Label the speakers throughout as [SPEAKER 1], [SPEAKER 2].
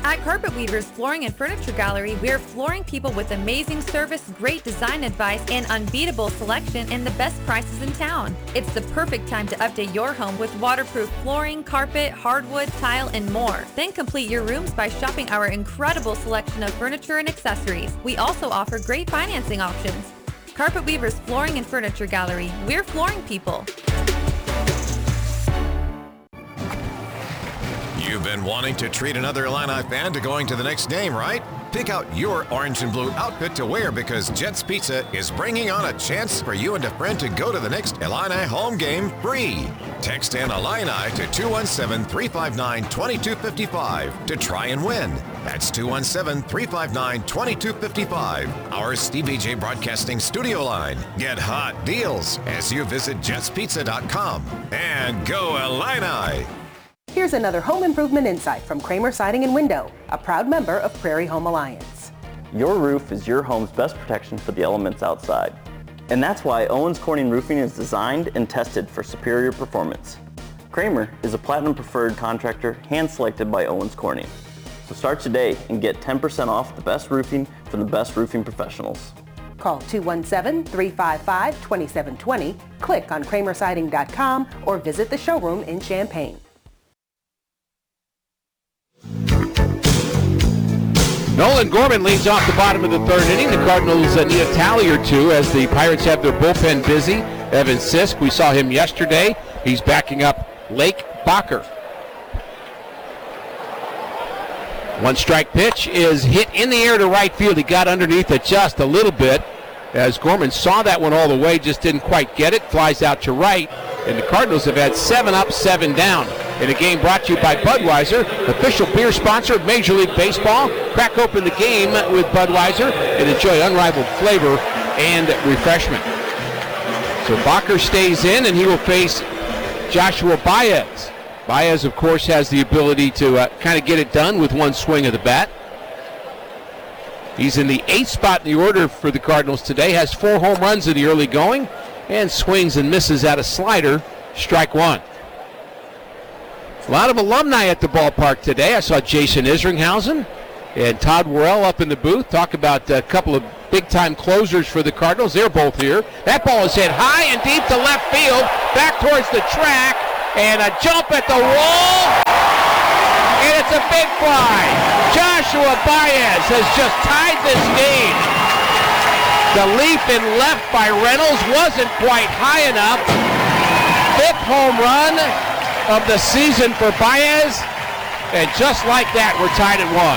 [SPEAKER 1] At Carpet Weavers Flooring and Furniture Gallery, we're flooring people with amazing service, great design advice, and unbeatable selection and the best prices in town. It's the perfect time to update your home with waterproof flooring, carpet, hardwood, tile, and more. Then complete your rooms by shopping our incredible selection of furniture and accessories. We also offer great financing options. Carpet Weavers Flooring and Furniture Gallery. We're flooring people.
[SPEAKER 2] You've been wanting to treat another Illini fan to going to the next game, right? Pick out your orange and blue outfit to wear because Jets Pizza is bringing on a chance for you and a friend to go to the next Illini home game free. Text in Illini to 217-359-2255 to try and win. That's 217-359-2255. Our Stevie J Broadcasting studio line. Get hot deals as you visit jetspizza.com. And go Illini!
[SPEAKER 3] Here's another home improvement insight from Kramer Siding and Window, a proud member of Prairie Home Alliance.
[SPEAKER 4] Your roof is your home's best protection for the elements outside. And that's why Owens Corning Roofing is designed and tested for superior performance. Kramer is a platinum preferred contractor hand-selected by Owens Corning. So start today and get 10% off the best roofing from the best roofing professionals.
[SPEAKER 3] Call 217-355-2720, click on kramersiding.com, or visit the showroom in Champaign.
[SPEAKER 5] Nolan Gorman leads off the bottom of the third inning. The Cardinals need a tally or two as the Pirates have their bullpen busy. Evan Sisk, we saw him yesterday. He's backing up Lake Bacher. One strike pitch is hit in the air to right field. He got underneath it just a little bit as Gorman saw that one all the way, just didn't quite get it. Flies out to right, and the Cardinals have had 7 up, 7 down. In a game brought to you by Budweiser, official beer sponsor of Major League Baseball. Crack open the game with Budweiser and enjoy unrivaled flavor and refreshment. So Bacher stays in, and he will face Joshua Baez. Baez, of course, has the ability to kind of get it done with one swing of the bat. He's in the 8th spot in the order for the Cardinals today, has 4 home runs in the early going, and swings and misses at a slider, strike one. A lot of alumni at the ballpark today. I saw Jason Isringhausen and Todd Worrell up in the booth. Talk about a couple of big-time closers for the Cardinals. They're both here. That ball is hit high and deep to left field, back towards the track, and a jump at the wall, and it's a big fly. Joshua Baez has just tied this game. The leap in left by Reynolds wasn't quite high enough. 5th home run of the season for Baez, and just like that, we're tied at 1.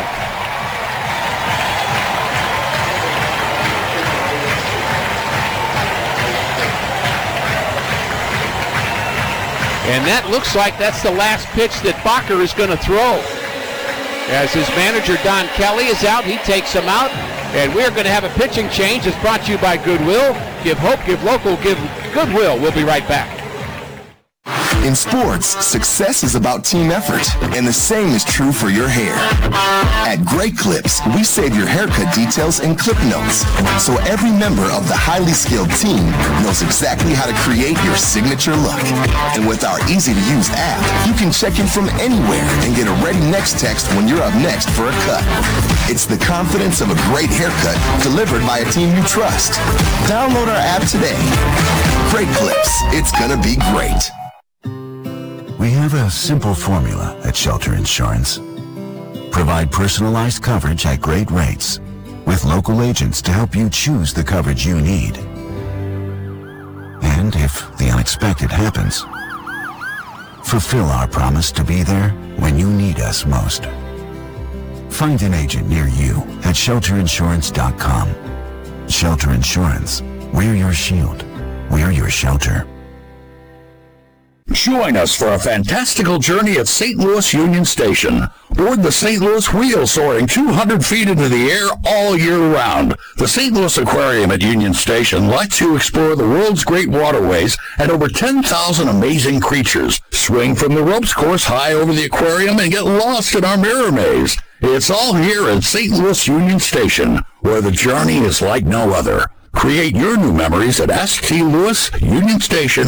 [SPEAKER 5] And that looks like that's the last pitch that Bacher is going to throw. As his manager, Don Kelly, is out, he takes him out, and we're going to have a pitching change. It's brought to you by Goodwill. Give hope, give local, give Goodwill. We'll be right back.
[SPEAKER 6] In sports, success is about team effort, and the same is true for your hair. At Great Clips, we save your haircut details in clip notes, so every member of the highly skilled team knows exactly how to create your signature look. And with our easy-to-use app, you can check in from anywhere and get a ready next text when you're up next for a cut. It's the confidence of a great haircut delivered by a team you trust. Download our app today. Great Clips, it's gonna be great.
[SPEAKER 7] We have a simple formula at Shelter Insurance. Provide personalized coverage at great rates with local agents to help you choose the coverage you need. And if the unexpected happens, fulfill our promise to be there when you need us most. Find an agent near you at shelterinsurance.com. Shelter Insurance. We're your shield. We're your shelter.
[SPEAKER 8] Join us for a fantastical journey at St. Louis Union Station. Board the St. Louis Wheel soaring 200 feet into the air all year round. The St. Louis Aquarium at Union Station lets you explore the world's great waterways and over 10,000 amazing creatures. Swing from the ropes course high over the aquarium and get lost in our mirror maze. It's all here at St. Louis Union Station, where the journey is like no other. Create your new memories at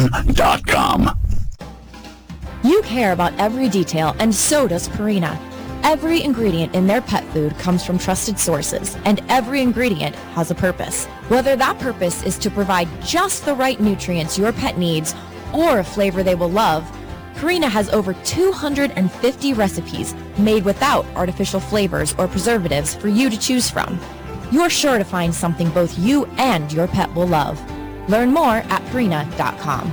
[SPEAKER 8] stlouisunionstation.com.
[SPEAKER 9] You care about every detail, and so does Purina. Every ingredient in their pet food comes from trusted sources, and every ingredient has a purpose. Whether that purpose is to provide just the right nutrients your pet needs or a flavor they will love, Purina has over 250 recipes made without artificial flavors or preservatives for you to choose from. You're sure to find something both you and your pet will love. Learn more at Purina.com.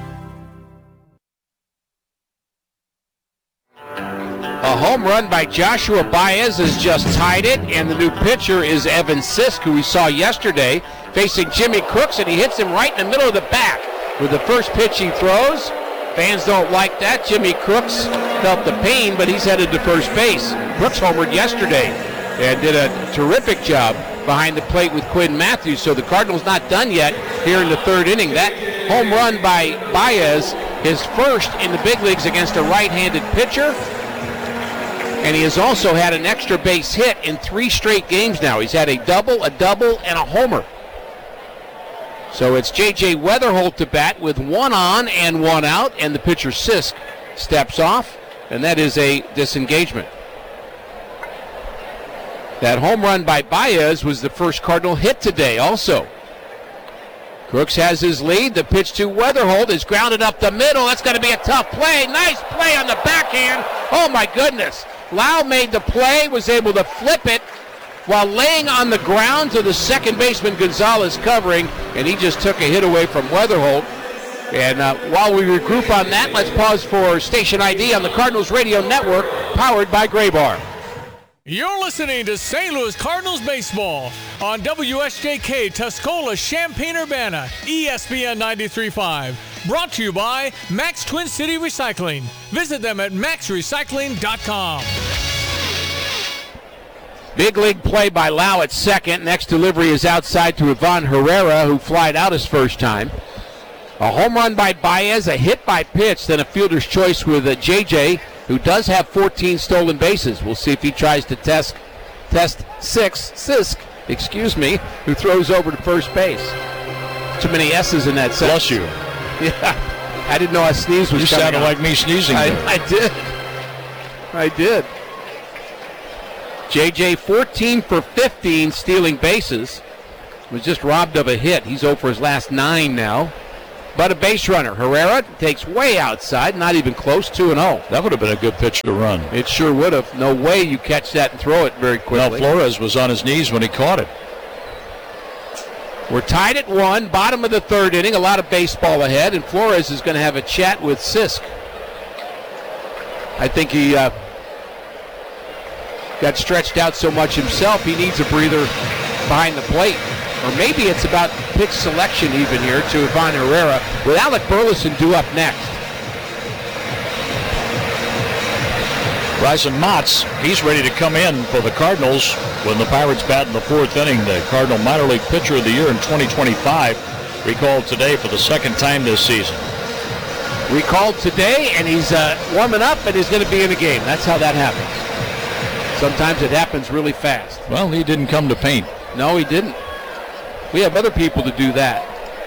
[SPEAKER 5] A home run by Joshua Baez has just tied it, and the new pitcher is Evan Sisk, who we saw yesterday, facing Jimmy Crooks, and he hits him right in the middle of the back with the first pitch he throws. Fans don't like that. Jimmy Crooks felt the pain, but he's headed to first base. Crooks homered yesterday and did a terrific job behind the plate with Quinn Matthews, so the Cardinals not done yet here in the third inning. That home run by Baez, his first in the big leagues against a right-handed pitcher. And he has also had an extra base hit in 3 straight games now. He's had a double, and a homer. So it's J.J. Weatherholt to bat with 1 on and 1 out, and the pitcher Sisk steps off, and that is a disengagement. That home run by Baez was the first Cardinal hit today also. Crooks has his lead. The pitch to Weatherholt is grounded up the middle. That's going to be a tough play. Nice play on the backhand. Oh, my goodness. Lau made the play, was able to flip it while laying on the ground to the second baseman Gonzalez covering, and he just took a hit away from Weatherholt. And while we regroup on that, let's pause for station ID on the Cardinals Radio Network, powered by Graybar.
[SPEAKER 10] You're listening to St. Louis Cardinals baseball on WSJK Tuscola, Champaign-Urbana, ESPN 93.5. Brought to you by Max Twin City Recycling. Visit them at maxrecycling.com.
[SPEAKER 5] Big league play by Lau at second. Next delivery is outside to Ivan Herrera, who flied out his first time. A home run by Baez, a hit by pitch, then a fielder's choice with J.J., who does have 14 stolen bases. We'll see if he tries to test Sisk, who throws over to first base. Too many S's in that sentence.
[SPEAKER 11] Bless you.
[SPEAKER 5] Yeah, I didn't know a sneeze was coming.
[SPEAKER 11] You sounded like me sneezing.
[SPEAKER 5] I did. J.J. 14 for 15 stealing bases. Was just robbed of a hit. He's 0 for his last 9 now. But a base runner. Herrera takes way outside, not even close, 2-0.
[SPEAKER 11] That would have been a good pitch to run.
[SPEAKER 5] It sure would have. No way you catch that and throw it very quickly.
[SPEAKER 11] Well, Flores was on his knees when he caught it.
[SPEAKER 5] We're tied at 1, bottom of the third inning. A lot of baseball ahead, and Flores is going to have a chat with Sisk. I think he got stretched out so much himself, he needs a breather behind the plate. Or maybe it's about pitch selection even here to Ivan Herrera, with Alec Burleson due up next.
[SPEAKER 11] Bryson Motts, he's ready to come in for the Cardinals when the Pirates bat in the 4th inning. The Cardinal Minor League Pitcher of the Year in 2025, recalled today for the 2nd time this season.
[SPEAKER 5] Recalled today, and he's warming up, and he's going to be in the game. That's how that happens. Sometimes it happens really fast.
[SPEAKER 11] Well, he didn't come to paint.
[SPEAKER 5] No, he didn't. We have other people to do that.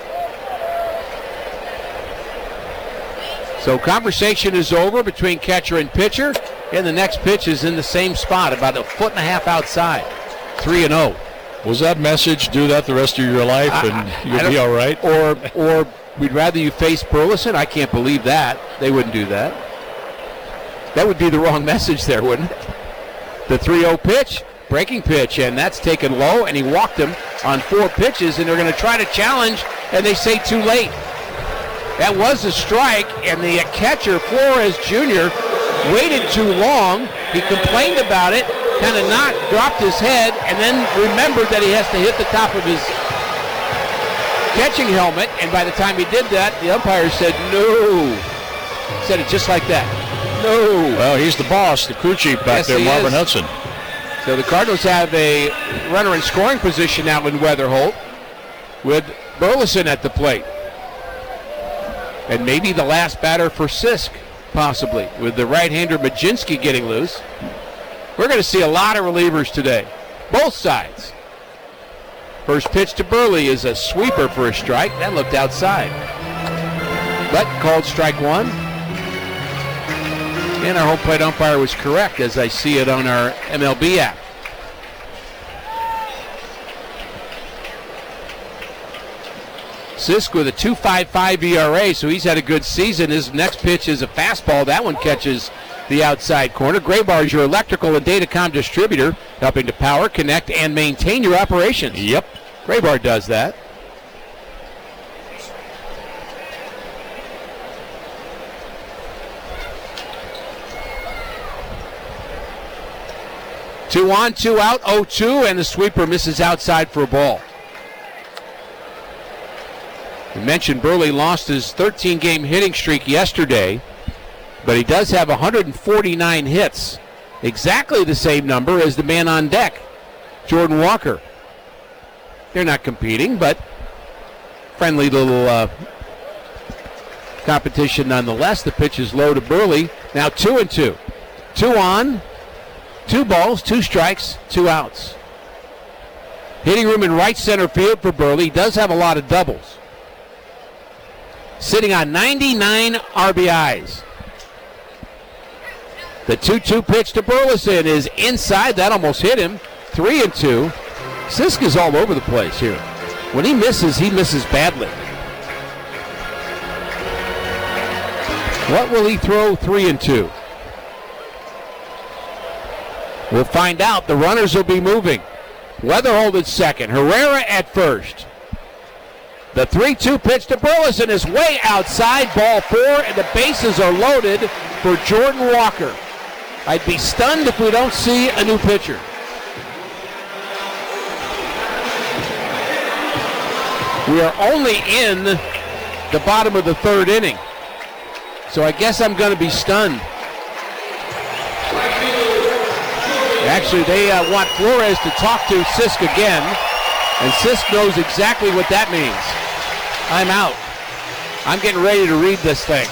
[SPEAKER 5] So conversation is over between catcher and pitcher, and the next pitch is in the same spot, about 1.5 foot outside. 3-0.
[SPEAKER 11] Was that message, do that the rest of your life and you'll be all right?
[SPEAKER 5] Or we'd rather you face Burleson? I can't believe that. They wouldn't do that. That would be the wrong message there, wouldn't it? The 3-0 pitch. Breaking pitch, and that's taken low, and he walked him on 4 pitches, and they're going to try to challenge, and they say too late. That was a strike, and the catcher, Flores Jr., waited too long. He complained about it, kind of dropped his head, and then remembered that he has to hit the top of his catching helmet, and by the time he did that, the umpire said no. Said it just like that. No.
[SPEAKER 11] Well, he's the boss, the crew chief back there, Marvin Hudson.
[SPEAKER 5] So the Cardinals have a runner in scoring position now in Weatherholt with Burleson at the plate. And maybe the last batter for Sisk, possibly, with the right-hander Majinski getting loose. We're going to see a lot of relievers today, both sides. First pitch to Burley is a sweeper for a strike. That looked outside. But called strike 1. And our home plate umpire was correct as I see it on our MLB app. Sisk with a 2.55 ERA, so he's had a good season. His next pitch is a fastball. That one catches the outside corner. Graybar is your electrical and datacom distributor, helping to power, connect, and maintain your operations. Yep, Graybar does that. Two on, two out, 0-2, and the sweeper misses outside for a ball. We mentioned Burley lost his 13-game hitting streak yesterday, but he does have 149 hits, exactly the same number as the man on deck, Jordan Walker. They're not competing, but friendly little competition nonetheless. The pitch is low to Burley. Now 2-2. 2 on, 2 balls, 2 strikes, 2 outs. Hitting room in right center field for Burley. He does have a lot of doubles. Sitting on 99 RBIs. The 2-2 pitch to Burleson is inside. That almost hit him. 3-2. Sisk is all over the place here. When he misses badly. What will he throw? 3-2. We'll find out. The runners will be moving. Weatherhold at second. Herrera at first. The 3-2 pitch to Burleson is way outside, ball 4, and the bases are loaded for Jordan Walker. I'd be stunned if we don't see a new pitcher. We are only in the bottom of the 3rd inning, so I guess I'm going to be stunned. Actually, they want Flores to talk to Sisk again, and Sisk knows exactly what that means. I'm out. I'm getting ready to read this thing.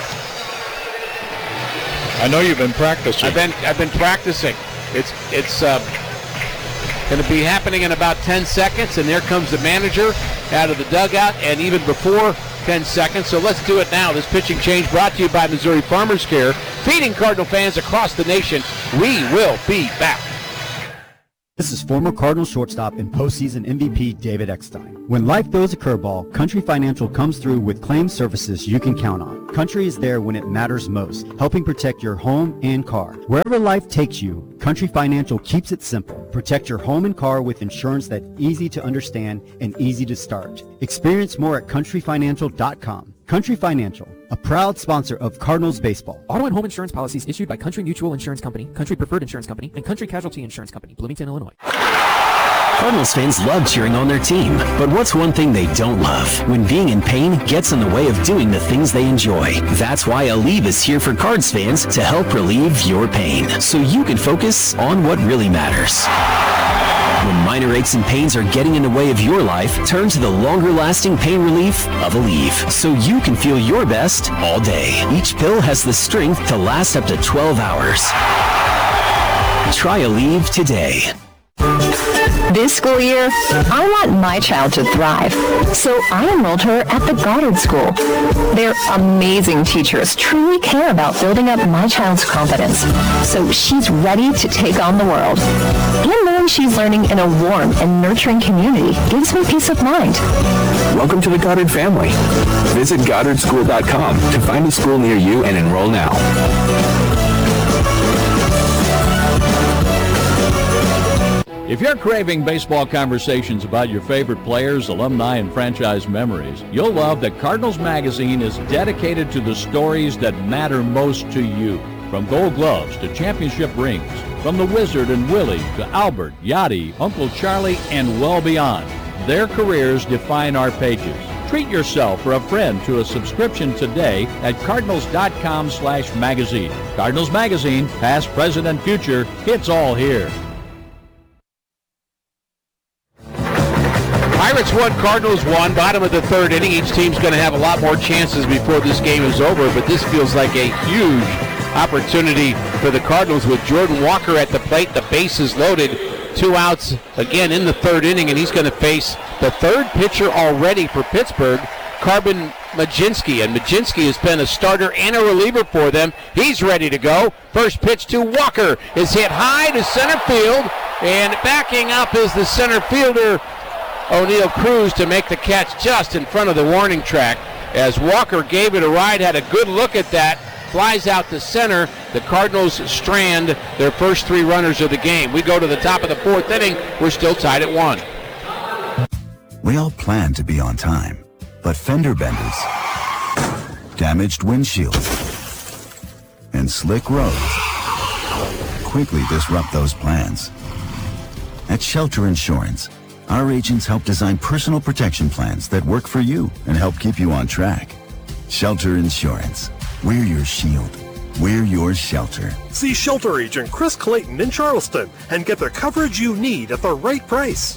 [SPEAKER 11] I know you've been practicing.
[SPEAKER 5] I've been practicing. It's going to be happening in about 10 seconds, and there comes the manager out of the dugout, and even before 10 seconds. So let's do it now. This pitching change brought to you by Missouri Farmers Care, feeding Cardinal fans across the nation. We will be back.
[SPEAKER 12] This is former Cardinals shortstop and postseason MVP David Eckstein. When life throws a curveball, Country Financial comes through with claim services you can count on. Country is there when it matters most, helping protect your home and car. Wherever life takes you, Country Financial keeps it simple. Protect your home and car with insurance that's easy to understand and easy to start. Experience more at countryfinancial.com. Country Financial, a proud sponsor of Cardinals baseball.
[SPEAKER 13] Auto and home insurance policies issued by Country Mutual Insurance Company, Country Preferred Insurance Company, and Country Casualty Insurance Company, Bloomington, Illinois.
[SPEAKER 14] Cardinals fans love cheering on their team, but what's one thing they don't love? When being in pain gets in the way of doing the things they enjoy. That's why Aleve is here for Cards fans to help relieve your pain, so you can focus on what really matters. When minor aches and pains are getting in the way of your life, turn to the longer-lasting pain relief of Aleve, so you can feel your best all day. Each pill has the strength to last up to 12 hours. Try Aleve today.
[SPEAKER 15] This school year, I want my child to thrive, so I enrolled her at the Goddard School. Their amazing teachers truly care about building up my child's confidence, so she's ready to take on the world. And knowing she's learning in a warm and nurturing community gives me peace of mind.
[SPEAKER 16] Welcome to the Goddard family. Visit GoddardSchool.com to find a school near you and enroll now.
[SPEAKER 11] If you're craving baseball conversations about your favorite players, alumni, and franchise memories, you'll love that Cardinals Magazine is dedicated to the stories that matter most to you. From Gold Gloves to championship rings, from the Wizard and Willie to Albert, Yachty, Uncle Charlie, and well beyond. Their careers define our pages. Treat yourself or a friend to a subscription today at cardinals.com/magazine. Cardinals Magazine, past, present, and future, it's all here.
[SPEAKER 5] Pirates won, Cardinals won, bottom of the 3rd inning. Each team's going to have a lot more chances before this game is over, but this feels like a huge opportunity for the Cardinals with Jordan Walker at the plate. The bases loaded, 2 outs again in the 3rd inning, and he's going to face the 3rd pitcher already for Pittsburgh, Carbon Majinski, and Majinski has been a starter and a reliever for them. He's ready to go. First pitch to Walker is hit high to center field, and backing up is the center fielder, O'Neal Cruz, to make the catch just in front of the warning track. As Walker gave it a ride, had a good look at that, flies out to center. The Cardinals strand their first 3 runners of the game. We go to the top of the 4th inning. We're still tied at 1.
[SPEAKER 7] We all plan to be on time, but fender benders, damaged windshields, and slick roads quickly disrupt those plans. At Shelter Insurance, our agents help design personal protection plans that work for you and help keep you on track. Shelter Insurance. We're your shield. We're your shelter.
[SPEAKER 17] See Shelter Agent Chris Clayton in Charleston and get the coverage you need at the right price.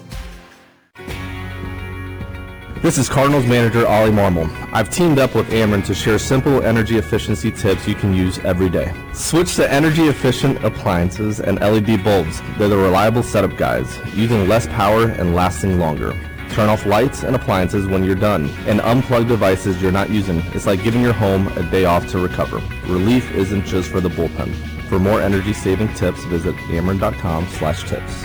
[SPEAKER 18] This is Cardinals manager Ollie Marmol. I've teamed up with Ameren to share simple energy efficiency tips you can use every day. Switch to energy efficient appliances and LED bulbs. They're the reliable setup guides, using less power and lasting longer. Turn off lights and appliances when you're done, and unplug devices you're not using. It's like giving your home a day off to recover. Relief isn't just for the bullpen. For more energy saving tips, visit ameren.com/tips.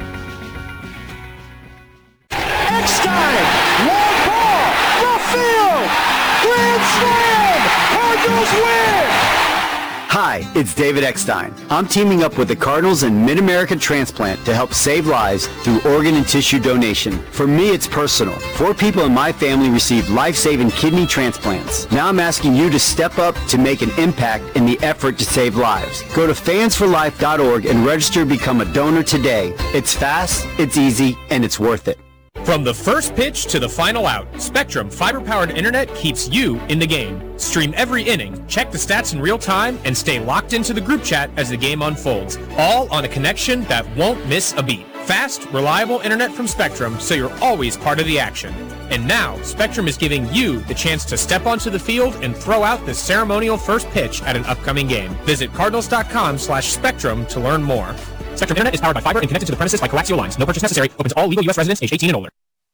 [SPEAKER 19] Eckstein, long ball, left field, grand slam, Cardinals win!
[SPEAKER 20] Hi, it's David Eckstein. I'm teaming up with the Cardinals and Mid-America Transplant to help save lives through organ and tissue donation. For me, it's personal. 4 people in my family received life-saving kidney transplants. Now I'm asking you to step up to make an impact in the effort to save lives. Go to fansforlife.org and register to become a donor today. It's fast, it's easy, and it's worth it.
[SPEAKER 21] From the first pitch to the final out, Spectrum fiber-powered internet keeps you in the game. Stream every inning, check the stats in real time, and stay locked into the group chat as the game unfolds. All on a connection that won't miss a beat. Fast, reliable internet from Spectrum, so you're always part of the action. And now, Spectrum is giving you the chance to step onto the field and throw out the ceremonial first pitch at an upcoming game. Visit cardinals.com/spectrum to learn more. Spectrum Internet is powered by fiber and connected to the premises by coaxial lines. No purchase necessary. Open to all legal U.S. residents age 18 and older.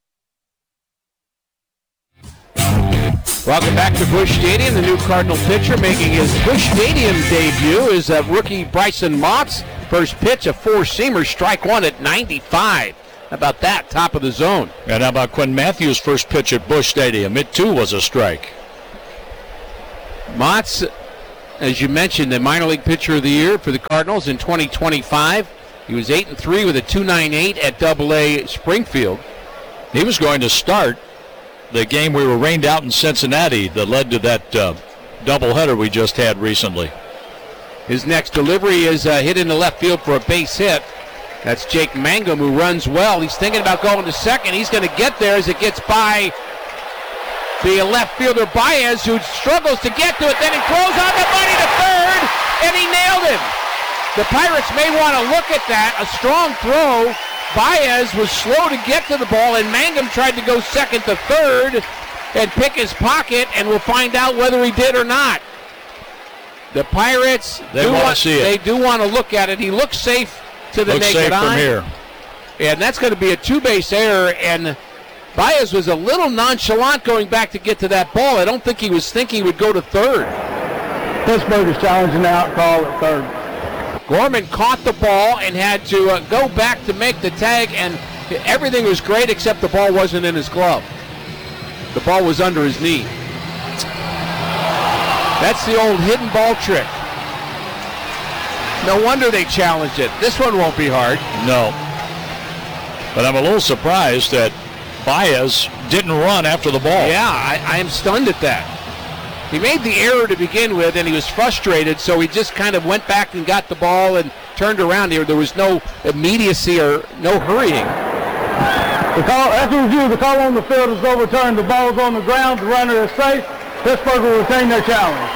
[SPEAKER 5] Welcome back to Busch Stadium. The new Cardinal pitcher making his Busch Stadium debut is rookie Bryson Motts. First pitch, a 4-seamer, strike 1 at 95. How about that, top of the zone?
[SPEAKER 11] And how about Quinn Matthews' first pitch at Busch Stadium? It, too, was a strike.
[SPEAKER 5] Motts, as you mentioned, the minor league pitcher of the year for the Cardinals in 2025. He was 8-3 with a 2.98 at AA Springfield.
[SPEAKER 11] He was going to start the game we were rained out in Cincinnati that led to that doubleheader we just had recently.
[SPEAKER 5] His next delivery is hit into left field for a base hit. That's Jake Mangum, who runs well. He's thinking about going to second. He's going to get there as it gets by the left fielder Baez, who struggles to get to it. Then he throws on the money to third, and he nailed him. The Pirates may want to look at that. A strong throw. Baez was slow to get to the ball, and Mangum tried to go second to third and pick his pocket, and we'll find out whether he did or not. The Pirates,
[SPEAKER 11] they want to see it.
[SPEAKER 5] They do want to look at it. He looks safe to the naked eye.
[SPEAKER 11] From here.
[SPEAKER 5] And that's going to be a 2-base error, and Baez was a little nonchalant going back to get to that ball. I don't think he was thinking he would go to third.
[SPEAKER 22] Pittsburgh is challenging the out call at third.
[SPEAKER 5] Gorman caught the ball and had to go back to make the tag, and everything was great except the ball wasn't in his glove. The ball was under his knee. That's the old hidden ball trick. No wonder they challenged it. This one won't be hard.
[SPEAKER 11] No. But I'm a little surprised that Baez didn't run after the ball.
[SPEAKER 5] Yeah, I am stunned at that. He made the error to begin with, and he was frustrated, so he just kind of went back and got the ball and turned around here. There was no immediacy or no hurrying.
[SPEAKER 22] The call, after review, the call on the field is overturned. The ball is on the ground. The runner is safe. Pittsburgh will retain their challenge.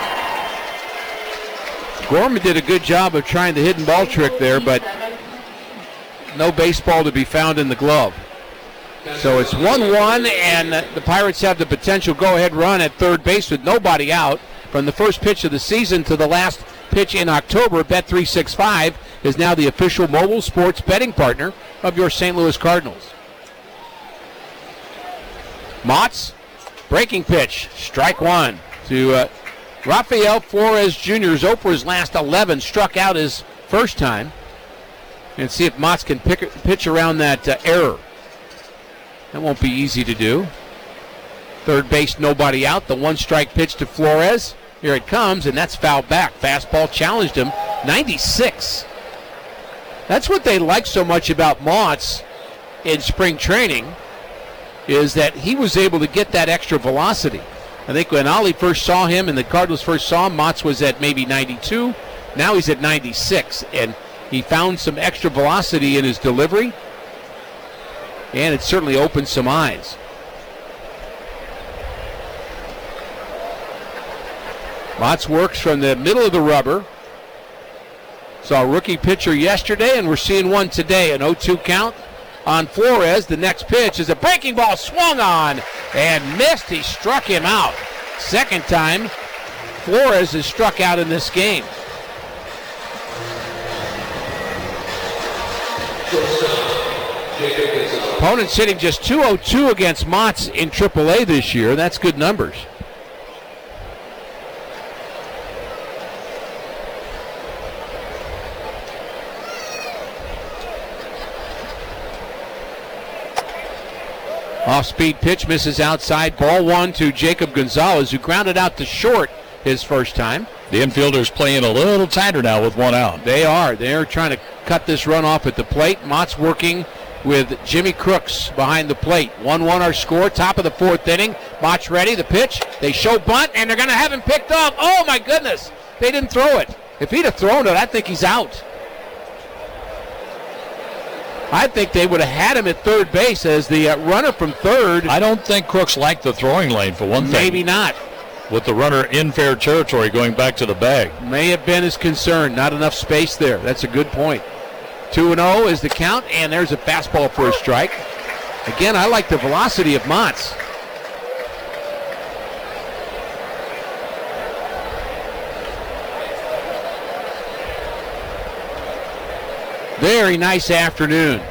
[SPEAKER 5] Gorman did a good job of trying the hidden ball trick there, but no baseball to be found in the glove. So it's 1-1, and the Pirates have the potential go-ahead run at third base with nobody out. From the first pitch of the season to the last pitch in October, Bet365 is now the official mobile sports betting partner of your St. Louis Cardinals. Motts Breaking pitch, strike one to Rafael Flores Jr. is 0 for his last 11, struck out his first time. And see if Mott's can pitch around that error. That won't be easy to do. Third base, nobody out. The one-strike pitch to Flores. Here it comes, and that's fouled back. Fastball challenged him. 96. That's what they like so much about Motts in spring training, is that he was able to get that extra velocity. I think when Ollie first saw him and the Cardinals first saw him, Motts was at maybe 92. Now he's at 96, and he found some extra velocity in his delivery, and it certainly opened some eyes. Motts works from the middle of the rubber. Saw a rookie pitcher yesterday, and we're seeing one today. An 0-2 count on Flores. The next pitch is a breaking ball swung on and missed. He struck him out. Second time Flores is struck out in this game. Opponents hitting just .202 against Motts in AAA this year. That's good numbers. Off-speed pitch misses outside. Ball one to Jacob Gonzalez, who grounded out to short his first time.
[SPEAKER 11] The infielders playing a little tighter now with one out.
[SPEAKER 5] They are. They're trying to cut this run off at the plate. Mott's working with Jimmy Crooks behind the plate. 1-1 our score, top of the fourth inning. Mott's ready, the pitch. They show bunt, and they're going to have him picked off. Oh, my goodness. They didn't throw it. If he'd have thrown it, I think he's out. I think they would have had him at third base as the runner from third.
[SPEAKER 11] I don't think Crooks liked the throwing lane for one thing.
[SPEAKER 5] Maybe not.
[SPEAKER 11] With the runner in fair territory going back to the bag.
[SPEAKER 5] May have been his concern. Not enough space there. That's a good point. 2-0 is the count, and there's a fastball for a strike. Again, I like the velocity of Motts. Very nice afternoon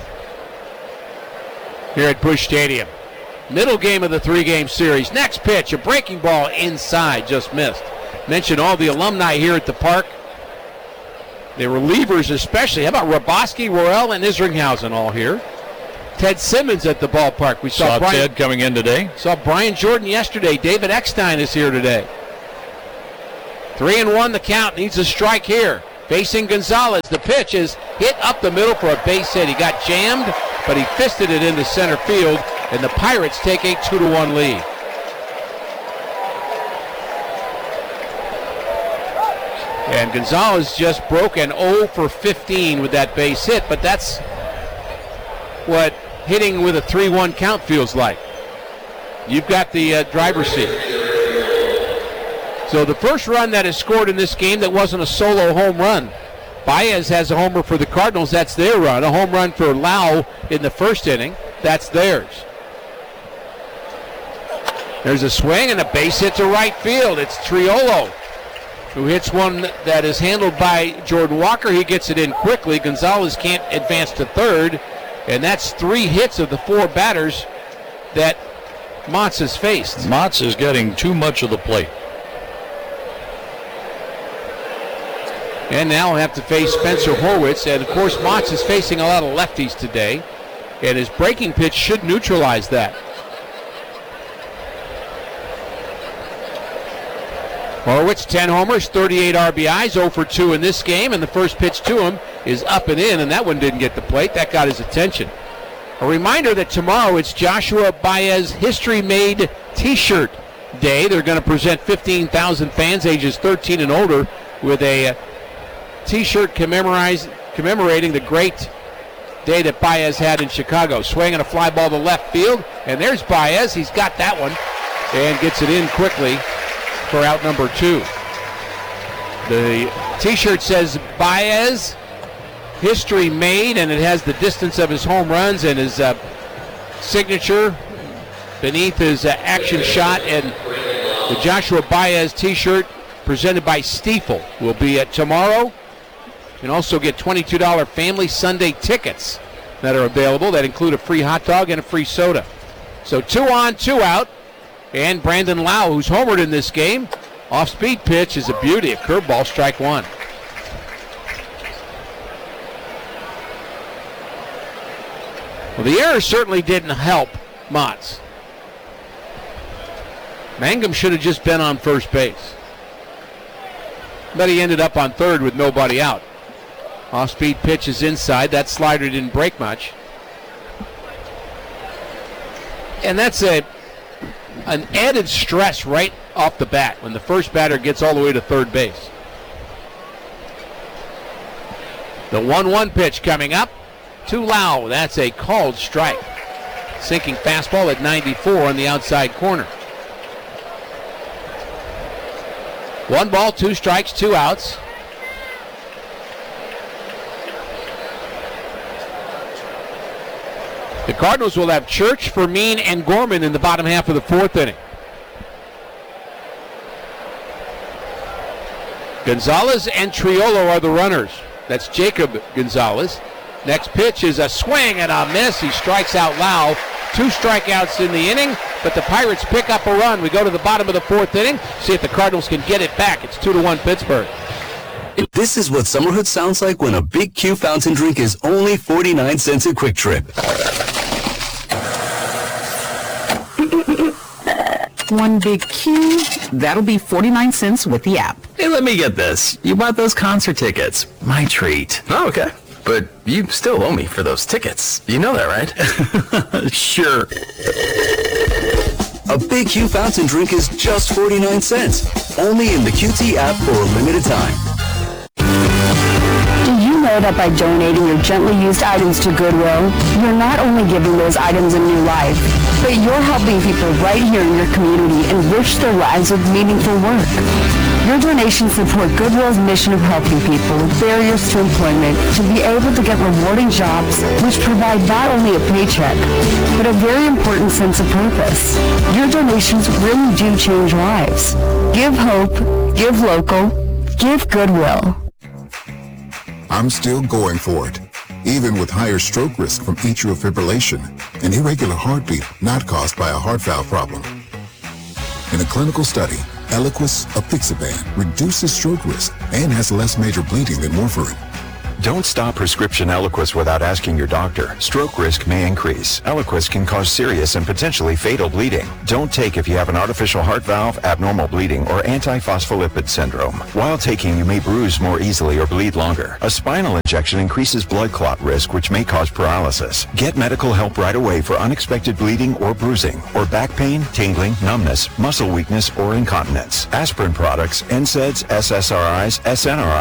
[SPEAKER 5] here at Busch Stadium. Middle game of the three-game series. Next pitch, a breaking ball inside, just missed. Mentioned all the alumni here at the park. The relievers especially. How about Raboski, Roel, and Isringhausen all here? Ted Simmons at the ballpark. We saw
[SPEAKER 11] Ted coming in today.
[SPEAKER 5] Saw Brian Jordan yesterday. David Eckstein is here today. 3-1 the count. Needs a strike here. Facing Gonzalez. The pitch is hit up the middle for a base hit. He got jammed, but he fisted it into center field, and the Pirates take a 2-1 lead. And Gonzalez just broke an 0 for 15 with that base hit, but that's what hitting with a 3-1 count feels like. You've got the driver's seat. So the first run that is scored in this game that wasn't a solo home run. Baez has a homer for the Cardinals. That's their run. A home run for Lau in the first inning. That's theirs. There's a swing and a base hit to right field. It's Triolo who hits one that is handled by Jordan Walker. He gets it in quickly. Gonzalez can't advance to third. And that's 3 hits of the 4 batters that Motts has faced.
[SPEAKER 11] Motts is getting too much of the plate.
[SPEAKER 5] And now he'll have to face Spencer Horwitz. And, of course, Motts is facing a lot of lefties today. And his breaking pitch should neutralize that. Horwitz, 10 homers, 38 RBIs, 0 for 2 in this game. And the first pitch to him is up and in, and that one didn't get the plate. That got his attention. A reminder that tomorrow it's Joshua Baez History Made T-shirt day. They're going to present 15,000 fans ages 13 and older with a T-shirt commemorating the great day that Baez had in Chicago. Swinging a fly ball to left field, and there's Baez. He's got that one and gets it in quickly for out number 2. The T-shirt says Baez History Made, and it has the distance of his home runs and his signature beneath his action shot. And the Joshua Baez T-shirt presented by Stiefel will be at tomorrow. You can also get $22 Family Sunday tickets that are available that include a free hot dog and a free soda. So 2 on, 2 out. And Brandon Lau, who's homered in this game. Off-speed pitch is a beauty. A curveball, strike one. Well, the error certainly didn't help Motts. Mangum should have just been on first base. But he ended up on third with nobody out. Off-speed pitch is inside. That slider didn't break much. And that's an added stress right off the bat when the first batter gets all the way to third base. The 1-1 pitch coming up to Lau. That's a called strike. Sinking fastball at 94 on the outside corner. 1 ball, 2 strikes, 2 outs. The Cardinals will have Church, Fermin, and Gorman in the bottom half of the 4th inning. Gonzalez and Triolo are the runners. That's Jacob Gonzalez. Next pitch is a swing and a miss. He strikes out Lau. 2 strikeouts in the inning, but the Pirates pick up a run. We go to the bottom of the 4th inning, see if the Cardinals can get it back. It's 2-1 Pittsburgh.
[SPEAKER 1] This is what summerhood sounds like when a Big Q fountain drink is only 49 cents at Quick Trip.
[SPEAKER 2] 1 Big Q, that'll be 49 cents with the app.
[SPEAKER 1] Hey, let me get this. You bought those concert tickets. My treat.
[SPEAKER 16] Oh, okay. But you still owe me for those tickets. You know that, right?
[SPEAKER 1] Sure. A Big Q fountain drink is just 49 cents. Only in the QT app for a limited time.
[SPEAKER 15] Do you know that by donating your gently used items to Goodwill, you're not only giving those items a new life, but you're helping people right here in your community enrich their lives with meaningful work. Your donations support Goodwill's mission of helping people with barriers to employment to be able to get rewarding jobs which provide not only a paycheck, but a very important sense of purpose. Your donations really do change lives. Give hope, give local, give Goodwill.
[SPEAKER 23] I'm still going for it, even with higher stroke risk from atrial fibrillation, an irregular heartbeat not caused by a heart valve problem. In a clinical study, Eliquis apixaban reduces stroke risk and has less major bleeding than warfarin.
[SPEAKER 24] Don't stop prescription Eliquis without asking your doctor. Stroke risk may increase. Eliquis can cause serious and potentially fatal bleeding. Don't take if you have an artificial heart valve, abnormal bleeding, or antiphospholipid syndrome. While taking, you may bruise more easily or bleed longer. A spinal injection increases blood clot risk, which may cause paralysis. Get medical help right away for unexpected bleeding or bruising, or back pain, tingling, numbness, muscle weakness, or incontinence. Aspirin products, NSAIDs, SSRIs, SNRIs,